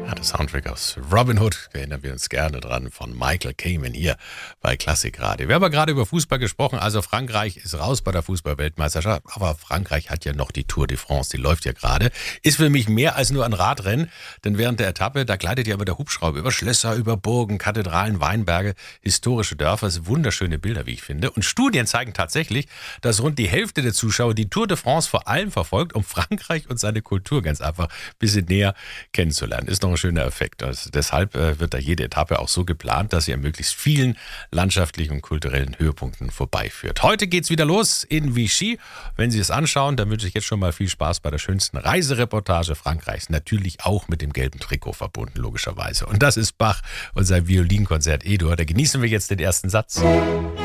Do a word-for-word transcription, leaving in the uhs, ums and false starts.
Ja, der Soundtrack aus Robin Hood, erinnern wir uns gerne dran, von Michael Kamen hier bei Klassikradio. Wir haben ja gerade über Fußball gesprochen, also Frankreich ist raus bei der Fußball-Weltmeisterschaft, aber Frankreich hat ja noch die Tour de France, die läuft ja gerade. Ist für mich mehr als nur ein Radrennen, denn während der Etappe, da gleitet ja immer der Hubschrauber über Schlösser, über Burgen, Kathedralen, Weinberge, historische Dörfer, das sind wunderschöne Bilder, wie ich finde. Und Studien zeigen tatsächlich, dass rund die Hälfte der Zuschauer die Tour de France vor allem verfolgt, um Frankreich und seine Kultur ganz einfach ein bisschen näher kennenzulernen. Ist noch ein schöner Effekt. Also deshalb äh, wird da jede Etappe auch so geplant, dass sie an möglichst vielen landschaftlichen und kulturellen Höhepunkten vorbeiführt. Heute geht's wieder los in Vichy. Wenn Sie es anschauen, dann wünsche ich jetzt schon mal viel Spaß bei der schönsten Reisereportage Frankreichs. Natürlich auch mit dem gelben Trikot verbunden, logischerweise. Und das ist Bach und sein Violinkonzert E-Dur. Da genießen wir jetzt den ersten Satz.